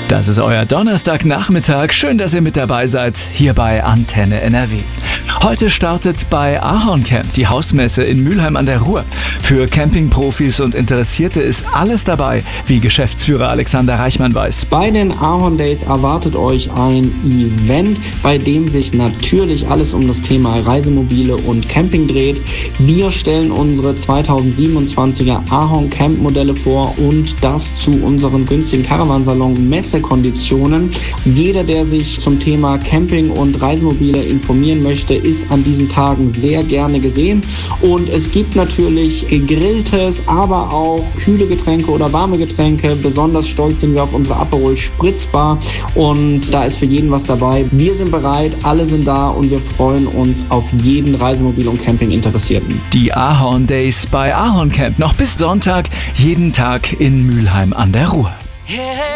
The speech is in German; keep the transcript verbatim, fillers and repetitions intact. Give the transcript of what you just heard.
Das ist euer Donnerstagnachmittag. Schön, dass ihr mit dabei seid, hier bei Antenne N R W. Heute startet bei Ahorn Camp die Hausmesse in Mülheim an der Ruhr. Für Campingprofis und Interessierte ist alles dabei, wie Geschäftsführer Alexander Reichmann weiß. Bei den Ahorn Days erwartet euch ein Event, bei dem sich natürlich alles um das Thema Reisemobile und Camping dreht. Wir stellen unsere zweitausendsiebenundzwanziger Ahorn Camp Modelle vor und das zu unserem günstigen Caravansalon Messekonditionen. Jeder, der sich zum Thema Camping und Reisemobile informieren möchte, ist an diesen Tagen sehr gerne gesehen. Und es gibt natürlich gegrilltes, aber auch kühle Getränke oder warme Getränke. Besonders stolz sind wir auf unsere Aperol Spritzbar und da ist für jeden was dabei. Wir sind bereit, alle sind da und wir freuen uns auf jeden Reisemobil- und Camping-Interessierten. Die Ahorn Days bei Ahorn Camp noch bis Sonntag, jeden Tag in Mülheim an der Ruhr.